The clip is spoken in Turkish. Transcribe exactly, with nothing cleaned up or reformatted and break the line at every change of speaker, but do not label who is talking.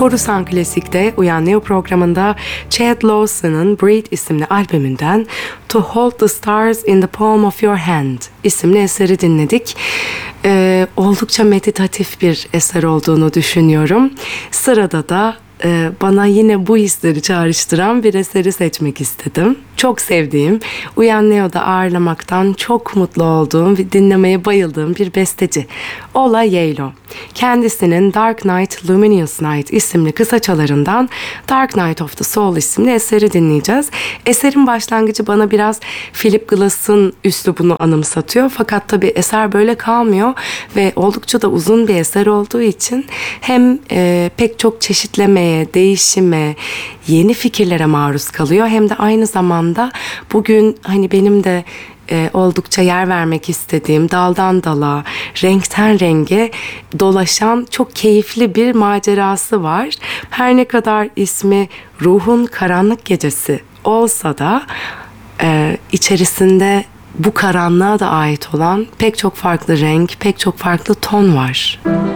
Coruscant Klasik'te Uyan Neo programında Chad Lawson'ın Breathe isimli albümünden To Hold the Stars in the Palm of Your Hand isimli eseri dinledik. Ee, oldukça meditatif bir eser olduğunu düşünüyorum. Sırada da e, bana yine bu hisleri çağrıştıran bir eseri seçmek istedim. Çok sevdiğim, Uyan Neo'da ağırlamaktan çok mutlu olduğum ve dinlemeye bayıldığım bir besteci. Ola Yaylo. Kendisinin Dark Knight, Luminous Night isimli kısaçalarından Dark Night of the Soul isimli eseri dinleyeceğiz. Eserin başlangıcı bana biraz Philip Glass'ın üslubunu anımsatıyor. Fakat tabii eser böyle kalmıyor ve oldukça da uzun bir eser olduğu için hem e, pek çok çeşitlemeye, değişime, yeni fikirlere maruz kalıyor hem de aynı zamanda bugün hani benim de e, oldukça yer vermek istediğim daldan dala, renkten renge dolaşan çok keyifli bir macerası var. Her ne kadar ismi Ruhun Karanlık Gecesi olsa da e, içerisinde bu karanlığa da ait olan pek çok farklı renk, pek çok farklı ton var.